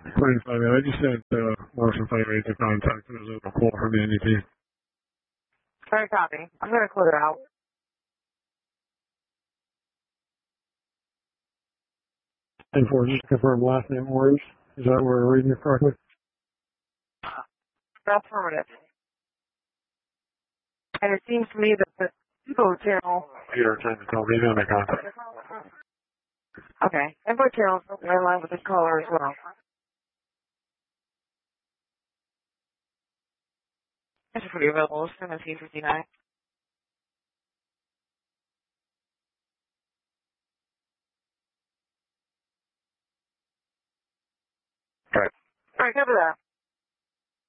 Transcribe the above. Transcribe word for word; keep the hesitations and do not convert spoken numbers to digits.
twenty-five, I just sent uh, Marshall Fire Rate to contact. There's a call from the N D P. Sorry, copy. I'm going to clear out. And for just to confirm last name words, is that where we're reading it correctly? Affirmative. And it seems to me that the info channel... Peter, trying to tell me to make contact. Okay. Info channel is in line with this caller as well. This is pretty available. seventeen fifty-nine. Right. All right, cover that.